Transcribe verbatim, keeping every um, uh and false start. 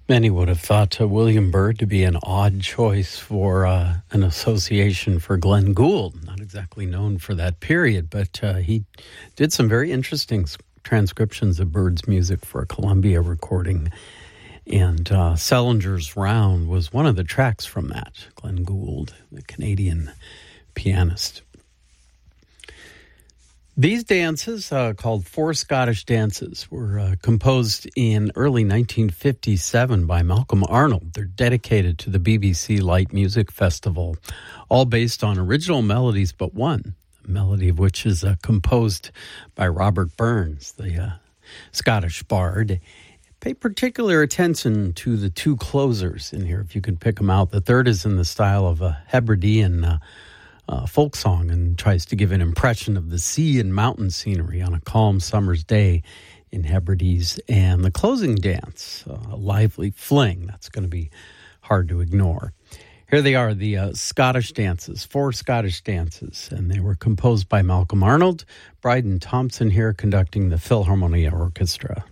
Many would have thought uh, William Byrd to be an odd choice for uh, an association for Glenn Gould. Not exactly known for that period, but uh, he did some very interesting transcriptions of Byrd's music for a Columbia recording. And uh, Selinger's Round was one of the tracks from that. Glenn Gould, the Canadian pianist. These dances, uh, called Four Scottish Dances, were uh, composed in early nineteen fifty-seven by Malcolm Arnold. They're dedicated to the B B C Light Music Festival, all based on original melodies but one, a melody of which is uh, composed by Robert Burns, the uh, Scottish bard. Pay particular attention to the two closers in here, if you can pick them out. The third is in the style of a Hebridean uh, Uh, folk song and tries to give an impression of the sea and mountain scenery on a calm summer's day in Hebrides. And the closing dance, uh, a lively fling, that's going to be hard to ignore. Here they are, the uh, Scottish dances, four Scottish dances, and they were composed by Malcolm Arnold. Bryden Thompson here conducting the Philharmonia Orchestra.